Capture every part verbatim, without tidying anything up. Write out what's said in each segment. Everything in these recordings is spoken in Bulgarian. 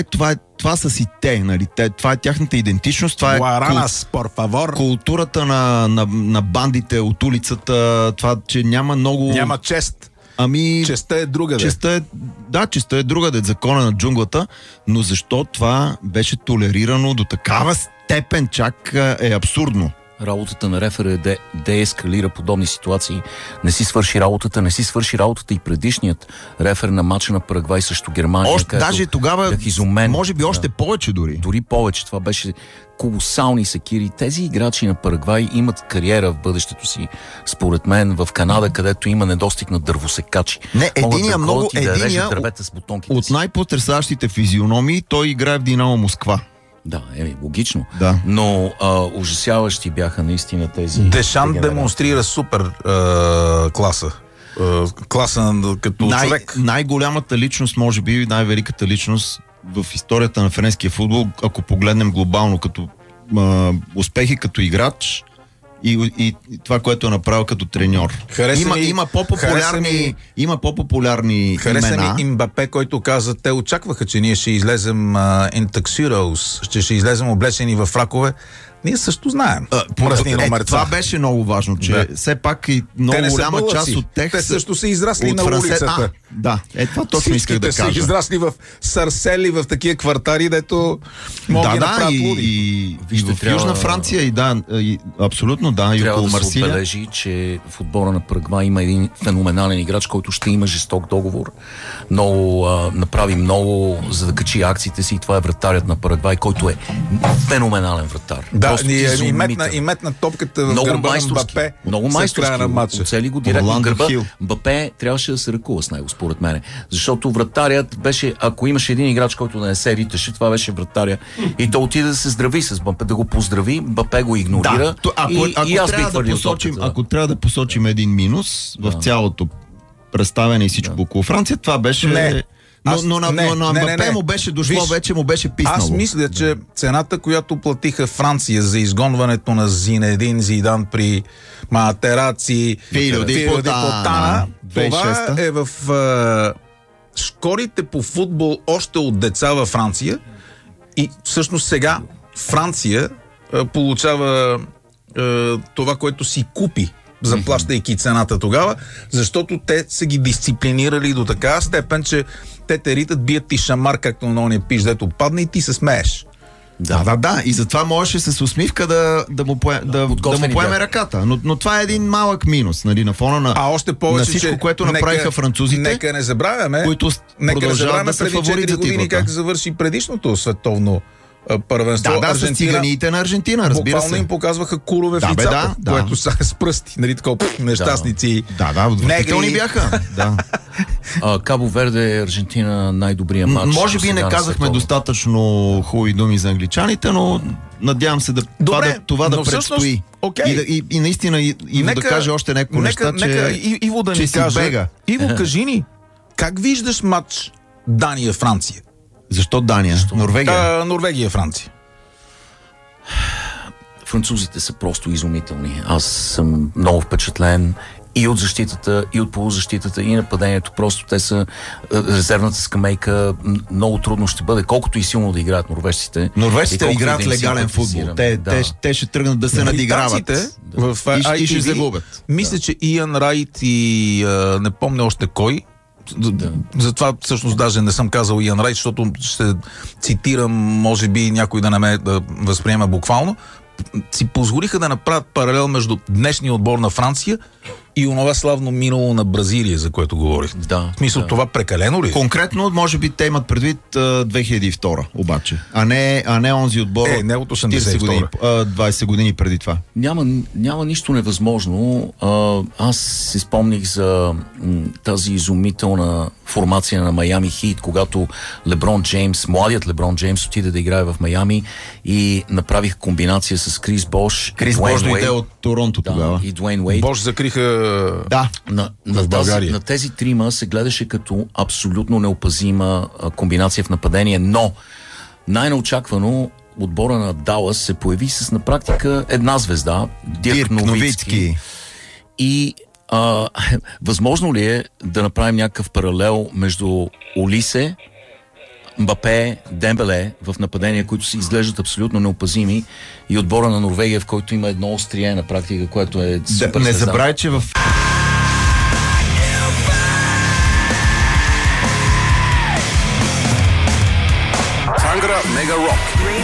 това, е, това са си те, нали? Те, това е тяхната идентичност, това е Guaranas, por favor. Културата на, на, на бандите от улицата, това, че няма много... Няма чест. Ами... Честта е другаде. Честта е, да, честта е другаде, закона на джунглата, но защо това беше толерирано до такава степен, чак е абсурдно. Работата на рефера е да деескалира подобни ситуации. Не си свърши работата, не си свърши работата и предишният рефер на мача на Парагвай срещу Германия. Още, даже тогава, изумен, може би още да. повече дори. Дори повече. Това беше колосални секири. Тези играчи на Парагвай имат кариера в бъдещето си. Според мен в Канада, където има недостиг на дървосекачи. Не, единия да много, и да единия дървета с бутонките от си. най-потресащите физиономии, той играе в Динамо Москва. Да, е, логично. Да. Но а, ужасяващи бяха наистина тези... Дешан демонстрира супер а, класа. А, класа като Най- човек. Най-голямата личност, може би най-великата личност в историята на френския футбол, ако погледнем глобално като а, успехи като играч и, и, и това, което е направил като треньор. Хареса Има, ми, има по-популярни, ми, има по-популярни хареса имена. ми Имбапе, който каза, те очакваха, че ние ще излезем in tuxedos, че ще излезем облечени в фракове. Ние също знаем. Е, е, това беше много важно, че да. все пак и много голяма бълъци. част от тях Те също са израсли на франсе... улицата. А, да, е това точно исках да Всичките кажа. са израсли в Сарсели, в такива квартари, дето могат Да, да да, направят и, луди. и, Вижте, и в трябва... Южна Франция, и да, и, абсолютно да, и Трябва около да се Марсилия. отбележи, че в отбора на Парагвай има един феноменален играч, който ще има жесток договор. Много, а, направи много, за да качи акциите си, и това е вратарят на Парагвай, който е феноменален вратар. Да, Просто и, и, изумителен. метна, и метна топката в Много гърба на майсторски, Мбапе много след майсторски, края на матча. оцели го директно в Орландо гърба. Хил. Мбапе трябваше да се ръкува с него, според мен. Защото вратарят беше, ако имаше един играч, който да не се риташе, това беше вратаря. И той отиде да се здрави с Мбапе, да го поздрави, Мбапе го игнорира. Да, то, ако, и, ако, и аз трябва бих да вървил посочим, топката. ако трябва да посочим един минус в цялото представяне и всичко Да. около Франция, това беше... Не. Но, Аз- но, но, не, но на не, не, Мбапе не. му беше дошло, Виж, вече му беше писнало. Аз мисля, че цената, която платиха Франция за изгонването на Зинедин Зидан при Матераци, Филио ди Потана, това е в е, школите по футбол още от деца във Франция и всъщност сега Франция е, получава е, това, което си купи, заплащайки цената тогава, защото те са ги дисциплинирали до такава степен, че те те ритат, бият ти шамар, както на ония пиш, дето падне и ти се смееш. Да, да, да. И затова можеше с усмивка да, да му, пое, да, да му поеме бяха. ръката. Но, но това е един малък минус, нали, на фона на, А още на повече, всичко, че което направиха нека, французите, нека не забравяме, които нека не продължават забравяме да са преди фаворит четири за години титлата. как завърши предишното световно а, първенство. Да, да, с Аржентина, циганиите на Аржентина, разбира буквално се. им показваха курове в Да, бе, лицата, да, да. което са с пръсти, нали, такова пф, нещастници. Да, да, отвратителни негри. бяха. Да. А, Кабо Верде, Аржентина, най-добрия матч. Може би досега не на казахме световно. достатъчно хубави думи за англичаните, но надявам се да това Добре, да, това да но всъщност, предстои. окей. И, да, и, и наистина и, Иво Нека- да каже още няколко нека, неща, нека, че, И- Иво да че ни си каже. бега. Иво, кажи ни, как виждаш матч Дания-Франция? Защо Дания? Норвегия? А, Норвегия-Франция. Французите са просто изумителни. Аз съм много впечатлен и от защитата, и от полузащитата, и нападението. Просто те са е, резервната скамейка. М, Много трудно ще бъде, колкото и силно да играят норвежците. Норвежците и колкото играят да им легален футбол. симпатизираме. Те, Да. те, те ще тръгнат да се надиграват. Британците в И ще- и ще ай ти ви, загубят. Мисля, че Иан Райт и а, не помня още кой. Да. Затова всъщност даже не съм казал Иан Райт, защото ще цитирам, може би някой да не ме да възприема буквално. Си позволиха да направят паралел между днешния отбор на Франция и онова славно минало на Бразилия, за което говорих. Да, В смисъл, да. това прекалено ли е? Конкретно, може би те имат предвид а, две хиляди и втора, обаче. А не, а не онзи отбор Е, не от четиридесет осемдесет и години, а, двайсет години преди това. Няма, няма нищо невъзможно. А, аз си спомних за м, тази изумителна формация на Майами Хит, когато Леброн Джеймс, младият Леброн Джеймс отиде да играе в Майами и направих комбинация с Крис Бош. Крис Дуейн Бош дойде Уейд. от Торонто Да, тогава. и Дуейн Уейд. Бош закриха Да. На, на, тази, България. на тези трима се гледаше като абсолютно неопазима а, комбинация в нападение, но най-неочаквано отбора на Далас се появи с на практика една звезда, Дирк, Дирк Новицки. Новицки. И а, възможно ли е да направим някакъв паралел между Олисе, Мбапе, Дембеле в нападения, които се изглеждат абсолютно неопазими, и отбора на Норвегия, в който има едно острие на практика, което е супер. Да, не забравяй, че в Тангра Мега Рок.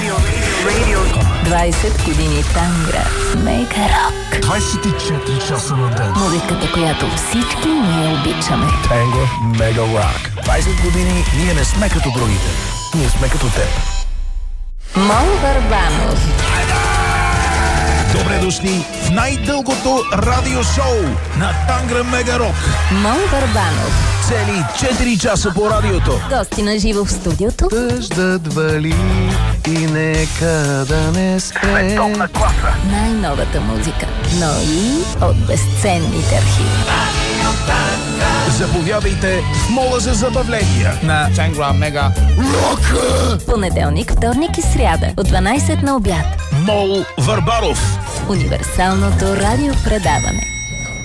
двайсет години Тангра Мега Рок. двайсет и четири часа на ден. Музиката, която всички ние обичаме. Тангра Мега Рок. двайсет години ние не сме като другите. Ние сме като теб. Мол Върбанов. Добре дошли в най-дългото радиошоу на Тангра Мега Рок. Мол Върбанов. Цели четири часа по радиото. Гости на живо в студиото. Дъждът вали и нека да не спре. Световна класа. Най-новата музика, но и от безценните архиви. Заповядайте в мола за забавления на Тангра Мега Рок. Понеделник, вторник и сряда от дванайсет на обяд. Мол Върбанов. Универсалното радиопредаване.